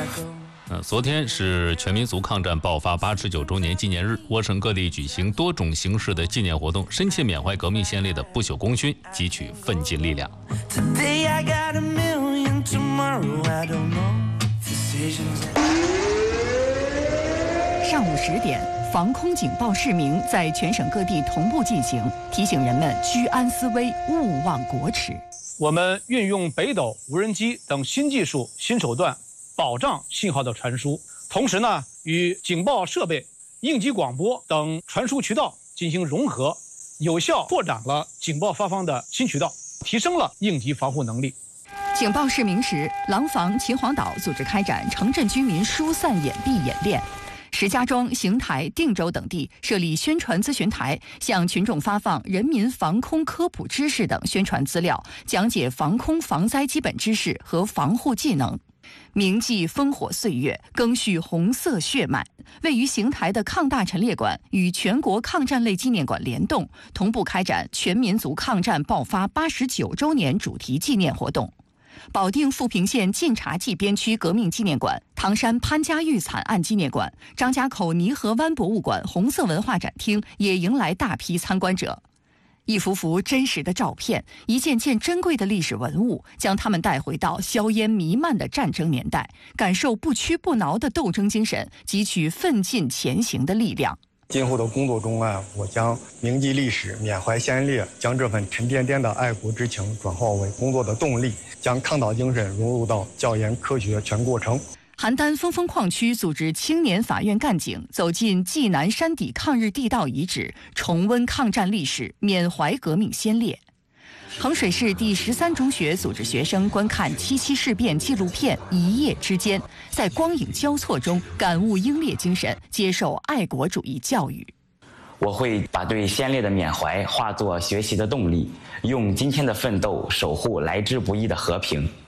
昨天是全民族抗战爆发89周年纪念日，我省各地举行多种形式的纪念活动，深切缅怀革命先烈的不朽功勋，汲取奋进力量。 上午10点，防空警报示鸣在全省各地同步进行，提醒人们居安思危，勿忘国耻。 我们运用北斗、无人机等新技术、新手段，保障信号的传输，同时呢，与警报设备、应急广播等传输渠道进行融合，有效拓展了警报发放的新渠道，提升了应急防护能力。 警报示鸣时，廊坊、秦皇岛组织开展城镇居民疏散掩蔽演练。石家庄、邢台、定州等地设立宣传咨询台，向群众发放人民防空科普知识等宣传资料，讲解防空防灾基本知识和防护技能。铭记烽火岁月，赓续红色血脉。位于邢台的抗大陈列馆与全国抗战类纪念馆联动，同步开展全民族抗战爆发89周年主题纪念活动。保定富平县晋察冀边区革命纪念馆、唐山潘家峪惨案纪念馆、张家口泥河湾博物馆红色文化展厅也迎来大批参观者。一幅幅真实的照片，一件件珍贵的历史文物，将他们带回到硝烟弥漫的战争年代，感受不屈不挠的斗争精神，汲取奋进前行的力量。 今后的工作中我将铭记历史、缅怀先烈，将这份沉甸甸的爱国之情转化为工作的动力，将抗岛精神融入到教研科学全过程。 邯郸峰峰矿区组织青年法院干警走进济南山底抗日地道遗址，重温抗战历史，缅怀革命先烈。衡水市第13中学组织学生观看七七事变纪录片《一夜之间》，在光影交错中感悟英烈精神，接受爱国主义教育。 我会把对先烈的缅怀化作学习的动力，用今天的奋斗守护来之不易的和平。